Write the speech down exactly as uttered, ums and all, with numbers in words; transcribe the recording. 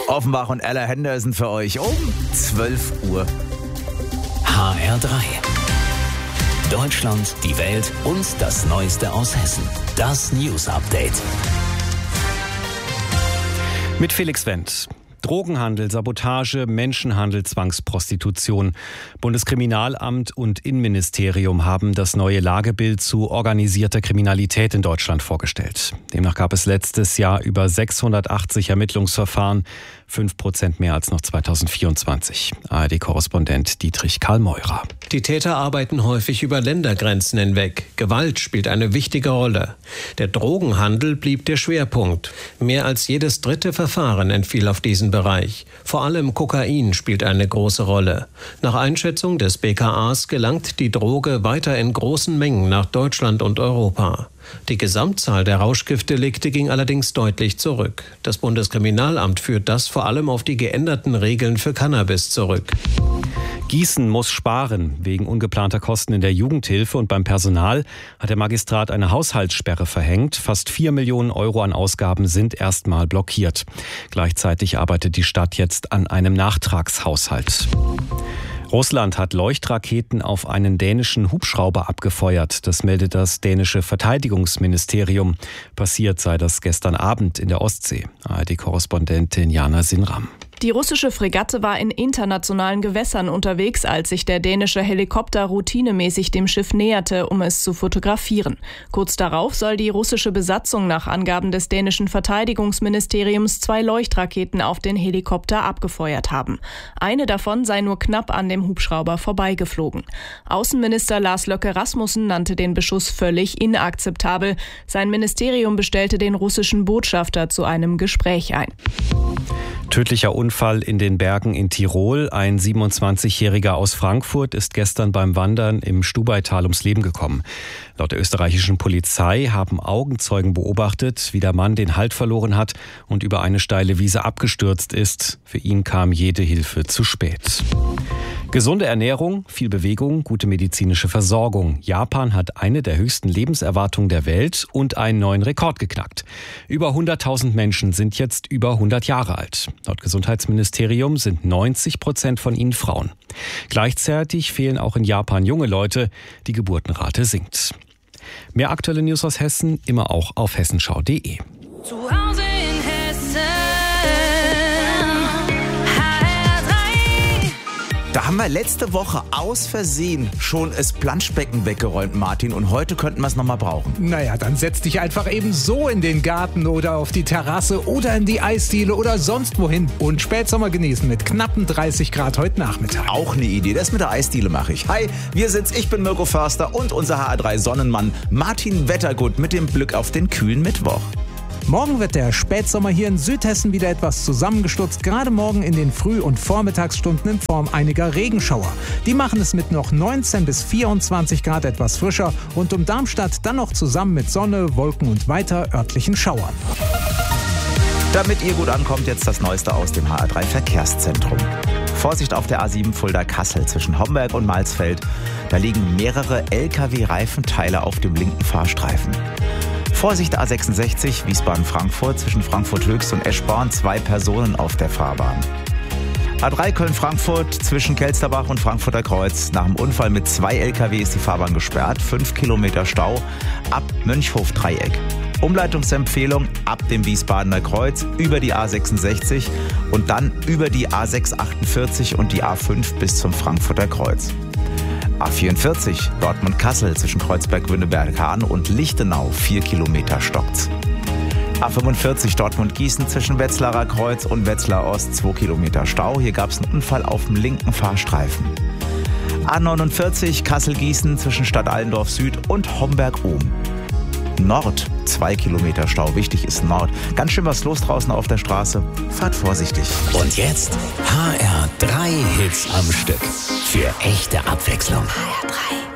Offenbach und Ella Henderson für euch um zwölf Uhr. H R drei. Deutschland, die Welt und das Neueste aus Hessen. Das News Update. Mit Felix Wendt. Drogenhandel, Sabotage, Menschenhandel, Zwangsprostitution. Bundeskriminalamt und Innenministerium haben das neue Lagebild zu organisierter Kriminalität in Deutschland vorgestellt. Demnach gab es letztes Jahr über sechshundertachtzig Ermittlungsverfahren, fünf Prozent mehr als noch zweitausendvierundzwanzig. A R D-Korrespondent Dietrich Karl Meurer. Die Täter arbeiten häufig über Ländergrenzen hinweg. Gewalt spielt eine wichtige Rolle. Der Drogenhandel blieb der Schwerpunkt. Mehr als jedes dritte Verfahren entfiel auf diesen Bereich. Vor allem Kokain spielt eine große Rolle. Nach Einschätzung des B K As gelangt die Droge weiter in großen Mengen nach Deutschland und Europa. Die Gesamtzahl der Rauschgiftdelikte ging allerdings deutlich zurück. Das Bundeskriminalamt führt das vor allem auf die geänderten Regeln für Cannabis zurück. Gießen muss sparen. Wegen ungeplanter Kosten in der Jugendhilfe und beim Personal hat der Magistrat eine Haushaltssperre verhängt. Fast vier Millionen Euro an Ausgaben sind erstmal blockiert. Gleichzeitig arbeitet die Stadt jetzt an einem Nachtragshaushalt. Russland hat Leuchtraketen auf einen dänischen Hubschrauber abgefeuert. Das meldet das dänische Verteidigungsministerium. Passiert sei das gestern Abend in der Ostsee. A R D-Korrespondentin Jana Sinram. Die russische Fregatte war in internationalen Gewässern unterwegs, als sich der dänische Helikopter routinemäßig dem Schiff näherte, um es zu fotografieren. Kurz darauf soll die russische Besatzung nach Angaben des dänischen Verteidigungsministeriums zwei Leuchtraketen auf den Helikopter abgefeuert haben. Eine davon sei nur knapp an dem Hubschrauber vorbeigeflogen. Außenminister Lars Løkke Rasmussen nannte den Beschuss völlig inakzeptabel. Sein Ministerium bestellte den russischen Botschafter zu einem Gespräch ein. Tödlicher Unfall in den Bergen in Tirol. Ein siebenundzwanzigjähriger aus Frankfurt ist gestern beim Wandern im Stubaital ums Leben gekommen. Laut der österreichischen Polizei haben Augenzeugen beobachtet, wie der Mann den Halt verloren hat und über eine steile Wiese abgestürzt ist. Für ihn kam jede Hilfe zu spät. Gesunde Ernährung, viel Bewegung, gute medizinische Versorgung. Japan hat eine der höchsten Lebenserwartungen der Welt und einen neuen Rekord geknackt. Über hunderttausend Menschen sind jetzt über hundert Jahre alt. Laut Gesundheitsministerium sind neunzig Prozent von ihnen Frauen. Gleichzeitig fehlen auch in Japan junge Leute. Die Geburtenrate sinkt. Mehr aktuelle News aus Hessen immer auch auf hessenschau punkt de. Zu Hause in Hessen. Da haben wir letzte Woche aus Versehen schon das Planschbecken weggeräumt, Martin. Und heute könnten wir es nochmal brauchen. Naja, dann setz dich einfach eben so in den Garten oder auf die Terrasse oder in die Eisdiele oder sonst wohin und Spätsommer genießen mit knappen dreißig Grad heute Nachmittag. Auch eine Idee. Das mit der Eisdiele mache ich. Hi, wir sind's. Ich bin Mirko Förster und unser H R drei Sonnenmann Martin Wettergut mit dem Blick auf den kühlen Mittwoch. Morgen wird der Spätsommer hier in Südhessen wieder etwas zusammengestutzt, gerade morgen in den Früh- und Vormittagsstunden in Form einiger Regenschauer. Die machen es mit noch neunzehn bis vierundzwanzig Grad etwas frischer und um Darmstadt dann noch zusammen mit Sonne, Wolken und weiter örtlichen Schauern. Damit ihr gut ankommt, jetzt das Neueste aus dem H R drei Verkehrszentrum. Vorsicht auf der A sieben Fulda-Kassel zwischen Homberg und Malsfeld. Da liegen mehrere L K W-Reifenteile auf dem linken Fahrstreifen. Vorsicht A sechsundsechzig Wiesbaden-Frankfurt zwischen Frankfurt-Höchst und Eschborn, zwei Personen auf der Fahrbahn. A drei Köln-Frankfurt zwischen Kelsterbach und Frankfurter Kreuz. Nach dem Unfall mit zwei L K W ist die Fahrbahn gesperrt, fünf Kilometer Stau ab Mönchhof-Dreieck. Umleitungsempfehlung ab dem Wiesbadener Kreuz über die A sechsundsechzig und dann über die A sechshundertachtundvierzig und die A fünf bis zum Frankfurter Kreuz. A vierundvierzig Dortmund-Kassel zwischen Kreuzberg-Wünneberg-Hahn und Lichtenau, vier Kilometer stockt's. A fünfundvierzig Dortmund-Gießen zwischen Wetzlarer Kreuz und Wetzlar Ost, zwei Kilometer Stau. Hier gab's einen Unfall auf dem linken Fahrstreifen. A neunundvierzig Kassel-Gießen zwischen Stadt Allendorf Süd und Homberg-Ohm. Nord, zwei Kilometer Stau. Wichtig ist Nord. Ganz schön was los draußen auf der Straße. Fahrt vorsichtig. Und jetzt H R drei Hits am Stück. Für echte Abwechslung. H R drei.